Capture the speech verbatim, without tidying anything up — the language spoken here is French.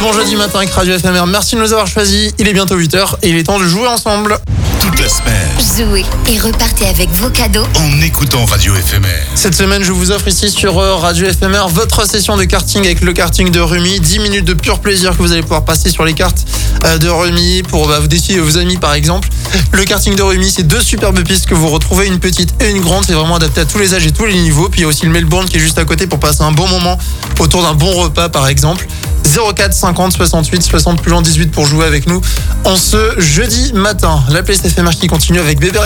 bon jeudi matin avec Radio F M R. Merci de nous avoir choisis. Il est bientôt huit heures et il est temps de jouer ensemble. Toute la semaine. Jouez et repartez avec vos cadeaux En écoutant Radio F M R. Cette semaine, je vous offre ici sur Radio F M R votre session de karting avec le karting de Rumi. dix minutes de pur plaisir que vous allez pouvoir passer sur les cartes de Rumi pour bah, vous défier vos amis par exemple. Le karting de Rumi, c'est deux superbes pistes que vous retrouvez, une petite et une grande. C'est vraiment adapté à tous les âges et tous les niveaux. Puis il y a aussi le Melbourne qui est juste à côté pour passer un bon moment autour d'un bon repas par exemple. zéro quatre cinquante soixante-huit soixante plus loin dix-huit pour jouer avec nous en ce jeudi matin. La playlist F M R qui continue avec Bébé